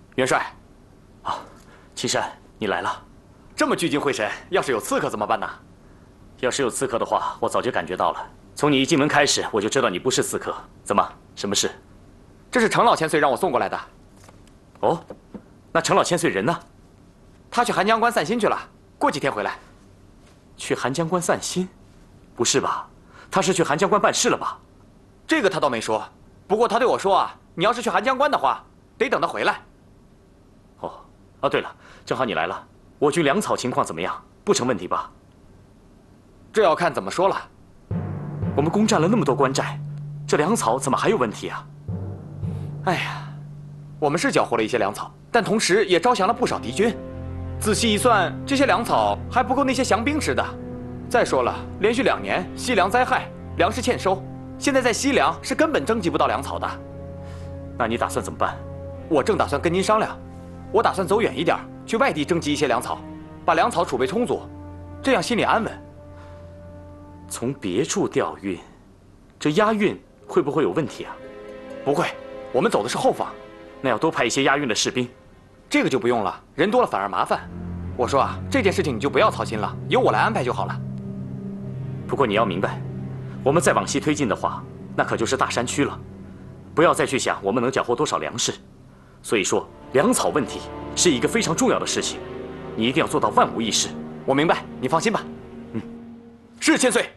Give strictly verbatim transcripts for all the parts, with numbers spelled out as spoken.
元帅， 啊，青山，你来了。 这么聚精会神，要是有刺客怎么办呢？ 要是有刺客的话，我早就感觉到了。从你一进门开始，我就知道你不是刺客。怎么？什么事？ 这是程老千岁让我送过来的。 哦，那程老千岁人呢？ 他去寒江关散心去了，过几天回来。 去寒江关散心？不是吧？他是去寒江关办事了吧？ 这个他倒没说，不过他对我说啊，你要是去寒江关的话，得等他回来。 哦，啊，对了，正好你来了，我军粮草情况怎么样？不成问题吧？ 这要看怎么说了。 我们攻占了那么多关寨，这粮草怎么还有问题啊？ 哎呀，我们是缴获了一些粮草，但同时也招降了不少敌军。仔细一算，这些粮草还不够那些降兵吃的。再说了，连续两年西凉灾害，粮食欠收，现在在西凉是根本征集不到粮草的。 那你打算怎么办？ 我正打算跟您商量，我打算走远一点，去外地征集一些粮草，把粮草储备充足，这样心里安稳。 从别处调运，这押运会不会有问题啊？ 不会，我们走的是后方。 那要多派一些押运的士兵。 这个就不用了，人多了反而麻烦。我说啊，这件事情你就不要操心了，由我来安排就好了。 不过你要明白，我们再往西推进的话，那可就是大山区了。不要再去想我们能缴获多少粮食。所以说，粮草问题是一个非常重要的事情，你一定要做到万无一失。 我明白，你放心吧。 嗯， 是千岁。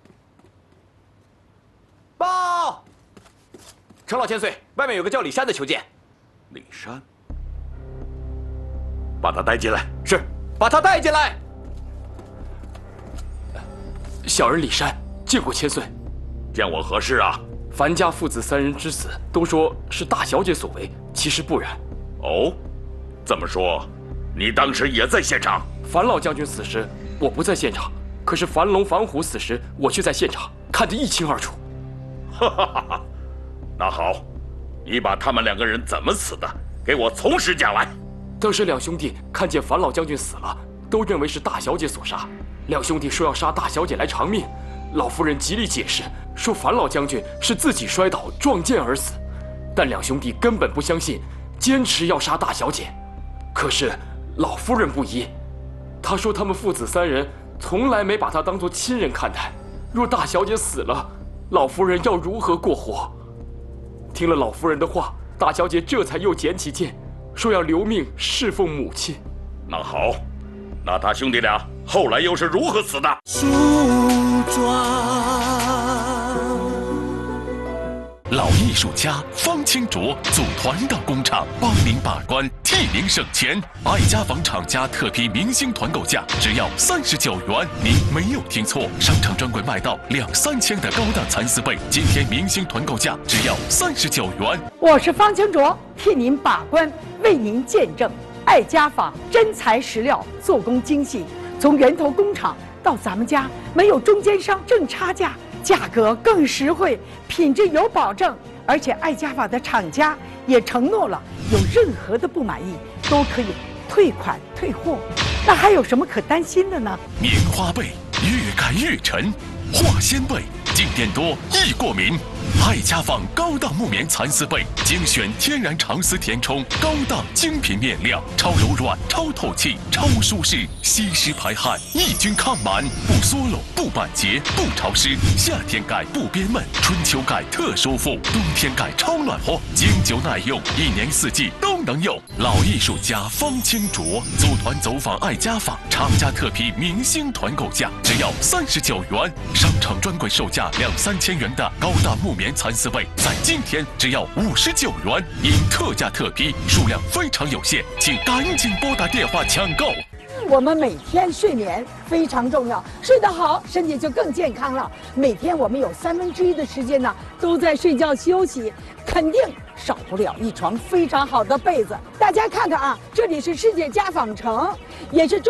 报，程老千岁，外面有个叫李山的求见。 李山，把他带进来。 是，把他带进来。 小人李山见过千岁。 见我何事啊？ 樊家父子三人之死，都说是大小姐所为，其实不然。 哦，这么说，你当时也在现场？ 樊老将军死时，我不在现场，可是樊龙、樊虎死时，我却在现场，看得一清二楚。 哈哈哈哈！那好，你把他们两个人怎么死的，给我从实讲来。 当时两兄弟看见樊老将军死了，都认为是大小姐所杀。两兄弟说要杀大小姐来偿命，老夫人极力解释，说樊老将军是自己摔倒撞剑而死，但两兄弟根本不相信，坚持要杀大小姐。可是老夫人不依，她说他们父子三人从来没把她当作亲人看待，若大小姐死了，老夫人要如何过活？听了老夫人的话，大小姐这才又捡起剑，说要留命侍奉母亲。 那好，那他兄弟俩后来又是如何死的？ 树桩。 老艺术家方清卓组团到工厂，帮您把关，替您省钱。爱家纺厂家特批明星团购价只要三十九元，您没有听错，商场专柜卖到两三千的高档蚕丝被，今天明星团购价只要三十九元。 我是方清卓，替您把关，为您见证。爱家纺真材实料，做工精细，从源头工厂到咱们家，没有中间商挣差价。价格更实惠，品质有保证，而且爱家纺的厂家也承诺了，有任何的不满意都可以退款退货。那还有什么可担心的呢？ 棉花被越改越沉，化纤被静电多易过敏。爱家纺高档木棉蚕丝被，精选天然长丝填充，高档精品面料，超柔软、超透气、超舒适，吸湿排汗，抑菌抗螨，不缩漏、不板结、不潮湿。夏天改不憋闷，春秋改特舒服，冬天改超暖和，经久耐用，一年四季都能用。老艺术家方清卓组团走访爱家纺，厂家特批明星团购价只要三十九元，商场专柜售价两三千元的高档木棉蚕丝被，在今天只要五十九元，因特价特批，数量非常有限，请赶紧拨打电话抢购。 我们每天睡眠非常重要，睡得好，身体就更健康了。每天我们有三分之一的时间呢，都在睡觉休息，肯定少不了一床非常好的被子。大家看看啊，这里是世界家纺城，也是中。